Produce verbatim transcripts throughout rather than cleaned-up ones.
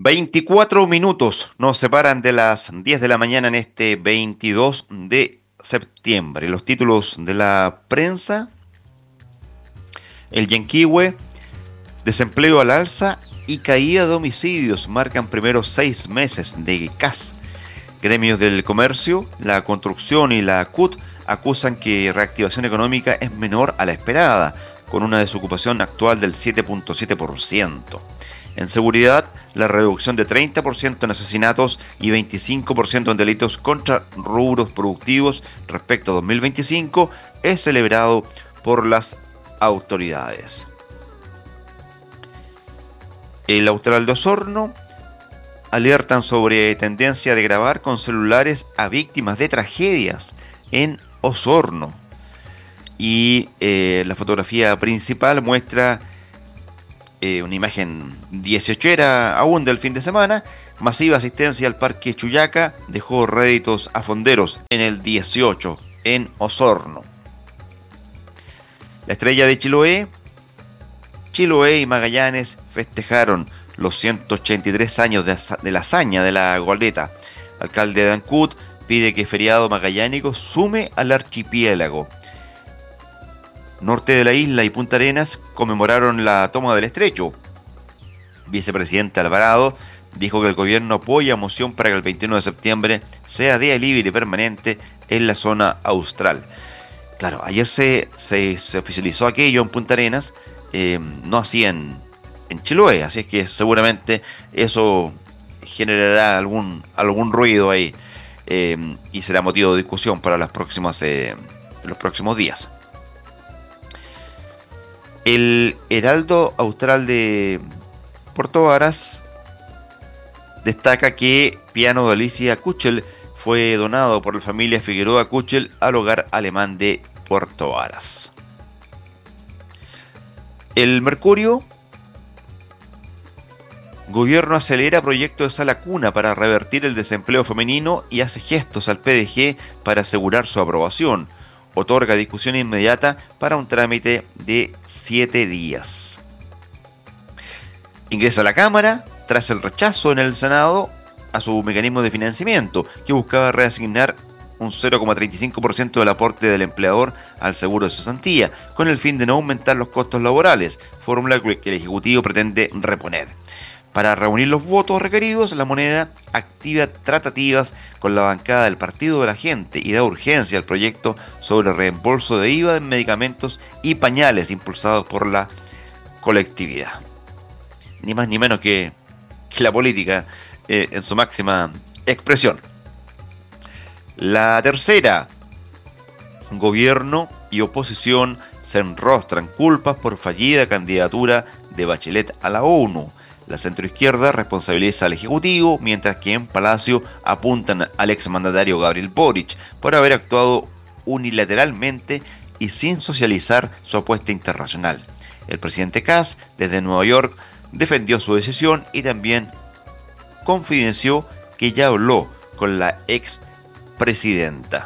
veinticuatro minutos nos separan de las diez de la mañana en este veintidós de septiembre. Los títulos de la prensa: el Yanquihue, desempleo al alza y caída de homicidios marcan primeros seis meses de C A S. Gremios del comercio, la construcción y la C U T acusan que reactivación económica es menor a la esperada, con una desocupación actual del siete punto siete por ciento. En seguridad, la reducción de treinta por ciento en asesinatos y veinticinco por ciento en delitos contra rubros productivos respecto a dos mil veinticinco es celebrado por las autoridades. El Austral de Osorno: alertan sobre tendencia de grabar con celulares a víctimas de tragedias en Osorno. Y eh, la fotografía principal muestra eh, una imagen dieciochera aún del fin de semana. Masiva asistencia al Parque Chuyaca dejó réditos a fonderos en el dieciocho en Osorno. La Estrella de Chiloé: Chiloé y Magallanes festejaron los ciento ochenta y tres años de, de la hazaña de la goleta. El alcalde de Ancud pide que feriado magallánico sume al archipiélago. Norte de la isla y Punta Arenas conmemoraron la toma del estrecho. Vicepresidente Alvarado dijo que el gobierno apoya moción para que el veintiuno de septiembre sea día libre y permanente en la zona austral. Claro, ayer se, se, se oficializó aquello en Punta Arenas, eh, no así en, en Chiloé, así es que seguramente eso generará algún, algún ruido ahí, eh, y será motivo de discusión para las próximas, eh, los próximos días. El Heraldo Austral de Puerto Varas destaca que piano de Alicia Kuchel fue donado por la familia Figueroa Kuchel al hogar alemán de Puerto Varas. El Mercurio: gobierno acelera proyecto de sala cuna para revertir el desempleo femenino y hace gestos al P D G para asegurar su aprobación. Otorga discusión inmediata para un trámite de siete días. Ingresa a la Cámara tras el rechazo en el Senado a su mecanismo de financiamiento, que buscaba reasignar un cero coma treinta y cinco por ciento del aporte del empleador al seguro de cesantía, con el fin de no aumentar los costos laborales, fórmula que el Ejecutivo pretende reponer. Para reunir los votos requeridos, la Moneda activa tratativas con la bancada del Partido de la Gente y da urgencia al proyecto sobre reembolso de I V A en medicamentos y pañales impulsados por la colectividad. Ni más ni menos que, que la política eh, en su máxima expresión. La Tercera: gobierno y oposición se enrostran culpas por fallida candidatura de Bachelet a la ONU. La centroizquierda responsabiliza al Ejecutivo, mientras que en Palacio apuntan al exmandatario Gabriel Boric por haber actuado unilateralmente y sin socializar su apuesta internacional. El presidente Kast, desde Nueva York, defendió su decisión y también confidenció que ya habló con la expresidenta.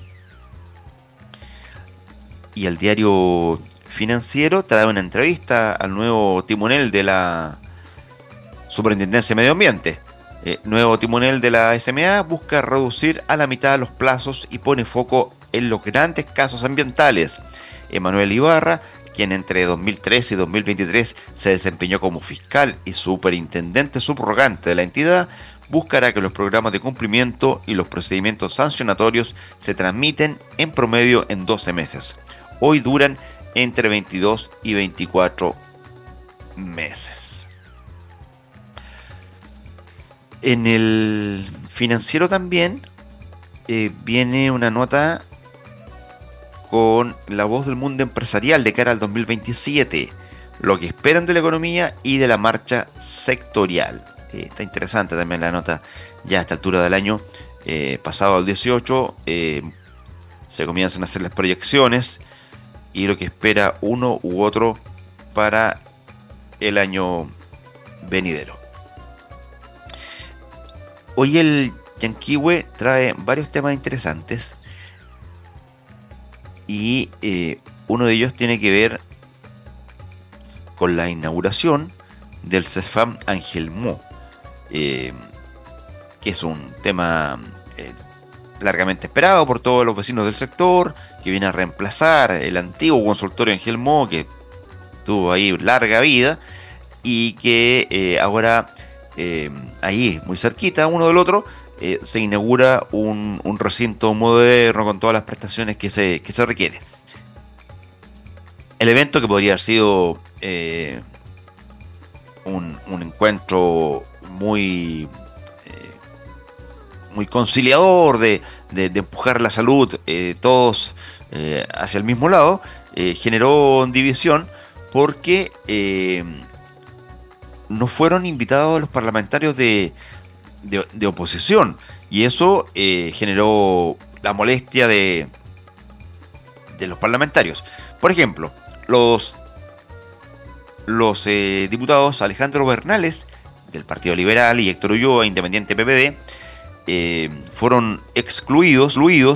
Y el diario Financiero trae una entrevista al nuevo timonel de la Superintendencia de Medio Ambiente. Eh, nuevo timonel de la S M A busca reducir a la mitad los plazos y pone foco en los grandes casos ambientales. Emanuel Ibarra, quien entre dos mil trece y dos mil veintitrés se desempeñó como fiscal y superintendente subrogante de la entidad, buscará que los programas de cumplimiento y los procedimientos sancionatorios se transmiten en promedio en doce meses. Hoy duran entre veintidós y veinticuatro meses. En el Financiero también eh, viene una nota con la voz del mundo empresarial de cara al dos mil veintisiete, lo que esperan de la economía y de la marcha sectorial. Eh, está interesante también la nota ya a esta altura del año. Eh, pasado al dieciocho eh, se comienzan a hacer las proyecciones y lo que espera uno u otro para el año venidero. Hoy el Yanquihue trae varios temas interesantes y eh, uno de ellos tiene que ver con la inauguración del CESFAM Angelmó. eh, que es un tema eh, largamente esperado por todos los vecinos del sector, que viene a reemplazar el antiguo consultorio en Gelmó, que tuvo ahí larga vida, y que eh, ahora eh, ahí, muy cerquita uno del otro, eh, se inaugura un, un recinto moderno con todas las prestaciones que se, que se requiere. El evento, que podría haber sido eh, un, un encuentro muy, eh, muy conciliador de, de, de empujar la salud eh, todos eh, hacia el mismo lado, eh, generó división porque eh, no fueron invitados los parlamentarios de, de, de oposición, y eso eh, generó la molestia de, de los parlamentarios. Por ejemplo, los, los eh, diputados Alejandro Bernales, del Partido Liberal, y Héctor Ulloa, Independiente P P D, eh, fueron excluidos, excluidos